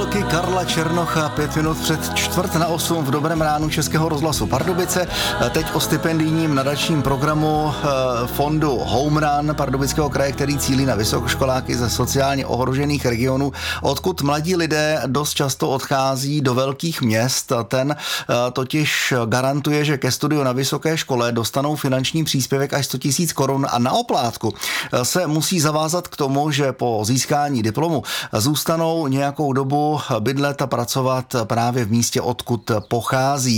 Chvilky Karla Černocha, 5 minut před 7:15 v Dobrém ránu Českého rozhlasu Pardubice. Teď o stipendijním nadačním programu fondu Home Run Pardubického kraje, který cílí na vysokoškoláky ze sociálně ohrožených regionů, odkud mladí lidé dost často odchází do velkých měst. Ten totiž garantuje, že ke studiu na vysoké škole dostanou finanční příspěvek až 100 000 korun a na oplátku se musí zavázat k tomu, že po získání diplomu zůstanou nějakou dobu bydlet a pracovat právě v místě, odkud pochází.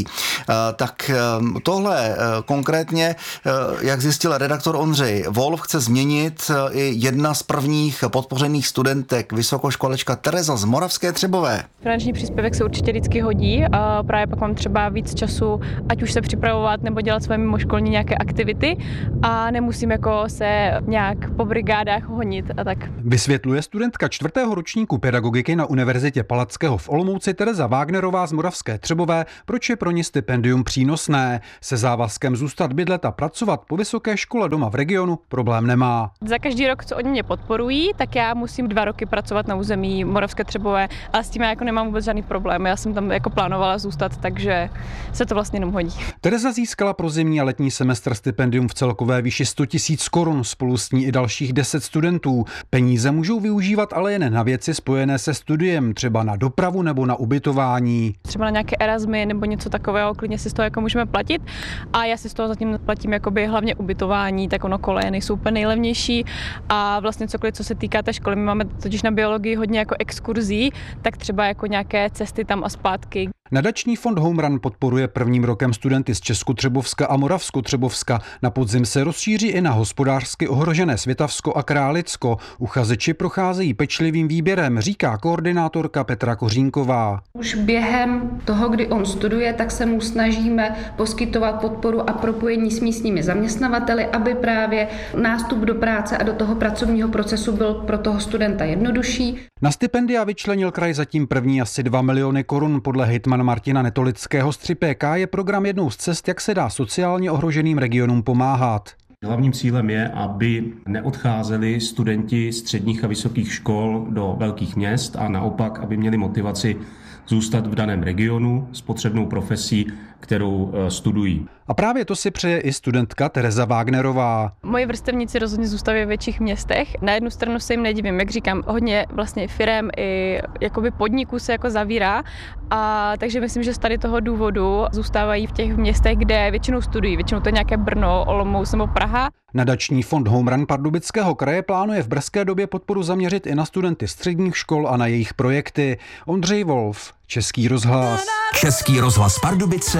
Tak tohle konkrétně, jak zjistil redaktor Ondřej Wolf, chce změnit i jedna z prvních podpořených studentek, vysokoškolečka Tereza z Moravské Třebové. Finanční příspěvek se určitě vždycky hodí a právě pak mám třeba víc času, ať už se připravovat nebo dělat své mimoškolní nějaké aktivity a nemusím jako se nějak po brigádách honit a tak. Vysvětluje studentka 4. ročníku pedagogiky na Univerzitě Palackého v Olomouci Tereza Wagnerová z Moravské Třebové, proč je pro ní stipendium přínosné. Se závazkem zůstat bydlet a pracovat po vysoké škole doma v regionu problém nemá. Za každý rok, co oni mě podporují, tak já musím 2 roky pracovat na území Moravské Třebové a s tím já jako nemám vůbec žádný problém. Já jsem tam jako plánovala zůstat, takže se to vlastně jenom hodí. Tereza získala pro zimní a letní semestr stipendium v celkové výši 100 000 korun, spolu s ní i dalších 10 studentů. Peníze můžou využívat ale jen na věci spojené se studiem, třeba na dopravu nebo na ubytování. Třeba na nějaké Erasmy nebo něco takového, klidně si z toho jako můžeme platit. A já si z toho zatím platím jakoby hlavně ubytování, tak ono koleje nejsou úplně nejlevnější. A vlastně cokoliv, co se týká té školy, my máme totiž na biologii hodně jako exkurzí, tak třeba jako nějaké cesty tam a zpátky. Nadační fond Home Run podporuje prvním rokem studenty z Českotřebovska a Moravskotřebovska. Na podzim se rozšíří i na hospodářsky ohrožené Svitavsko a Králicko. Uchazeči procházejí pečlivým výběrem, říká koordinátorka Petra Kořínková. Už během toho, kdy on studuje, tak se mu snažíme poskytovat podporu a propojení s místními zaměstnavateli, aby právě nástup do práce a do toho pracovního procesu byl pro toho studenta jednodušší. Na stipendia vyčlenil kraj zatím první asi 2 miliony korun. Podle hejtmana Martina Netolického z 3PK je program jednou z cest, jak se dá sociálně ohroženým regionům pomáhat. Hlavním cílem je, aby neodcházeli studenti středních a vysokých škol do velkých měst a naopak, aby měli motivaci zůstat v daném regionu s potřebnou profesí, kterou studují. A právě to si přeje i studentka Tereza Wagnerová. Moji vrstevníci rozhodně zůstaví ve větších městech. Na jednu stranu se jim nedivím, jak říkám, hodně vlastně firem i jakoby podniků se jako zavírá. A takže myslím, že z tady toho důvodu zůstávají v těch městech, kde většinou studují. Většinou to je nějaké Brno, Olomouc nebo Praha. Nadační fond Home Run Pardubického kraje plánuje v brzké době podporu zaměřit i na studenty středních škol a na jejich projekty. Ondřej Wolf, Český rozhlas. Český rozhlas Pardubice.